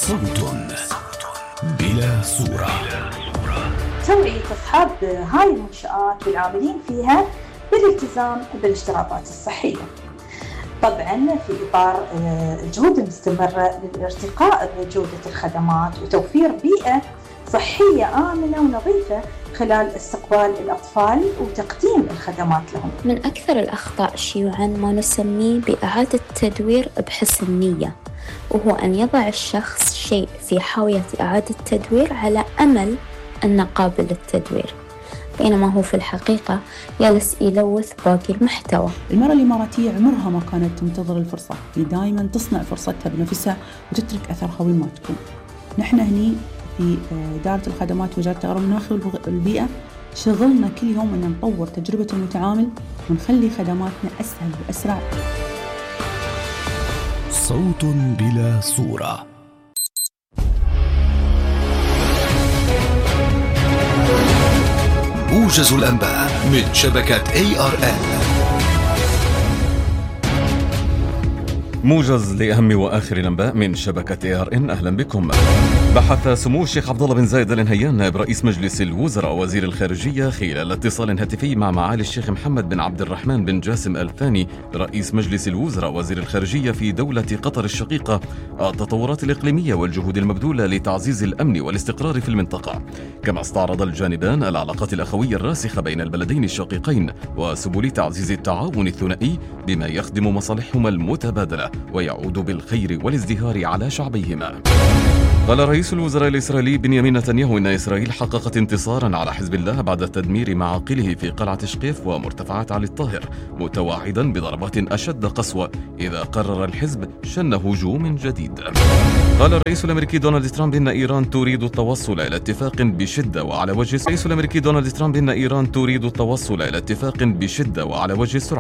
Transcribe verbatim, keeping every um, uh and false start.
صوت بلا صورة. توعية أصحاب هاي المنشآت والعاملين فيها بالالتزام بالاشتراطات الصحية، طبعا في إطار الجهود المستمرة للارتقاء بجودة الخدمات وتوفير بيئة صحية آمنة ونظيفة خلال استقبال الأطفال وتقديم الخدمات لهم. من أكثر الأخطاء شيوعاً ما نسميه بإعادة تدوير بحسن نية، وهو أن يضع الشخص شيء في حاوية إعادة تدوير على أمل أنه قابل للتدوير، بينما هو في الحقيقة جالس يلوث باقي المحتوى. المرأة الإماراتية عمرها ما كانت تنتظر الفرصة، هي دائما تصنع فرصتها بنفسها وتترك أثرها وين ما تكون. نحن هني في إدارة الخدمات وزارة التغير المناخي والبيئة شغلنا كل يوم أن نطور تجربة المتعامل ونخلي خدماتنا أسهل وأسرع. صوت بلا صورة. موجز الأنباء من شبكة إيه آر إل. موجز لأهم وآخر الأنباء من شبكة إيه آر إن. أهلا بكم. بحث سمو الشيخ عبد الله بن زايد آل نهيان نائب رئيس مجلس الوزراء وزير الخارجية خلال اتصال هاتفي مع معالي الشيخ محمد بن عبد الرحمن بن جاسم آل ثاني رئيس مجلس الوزراء وزير الخارجية في دولة قطر الشقيقة التطورات الإقليمية والجهود المبذولة لتعزيز الأمن والاستقرار في المنطقة، كما استعرض الجانبان العلاقات الأخوية الراسخة بين البلدين الشقيقين وسبل تعزيز التعاون الثنائي بما يخدم مصالحهما المتبادلة ويعود بالخير والازدهار على شعبيهما. قال رئيس الوزراء الإسرائيلي بنيامين نتنياهو إن إسرائيل حققت انتصارا على حزب الله بعد تدمير معاقله في قلعة شقيف ومرتفعات علي الطاهر، متوعدا بضربات أشد قسوة إذا قرر الحزب شن هجوم جديد. قال الرئيس الأمريكي دونالد ترامب إن إيران تريد التوصل إلى اتفاق بشدة وعلى وجه الرئيس الأمريكي دونالد ترامب إن إيران تريد التوصل إلى اتفاق بشدة وعلى وجه السرعة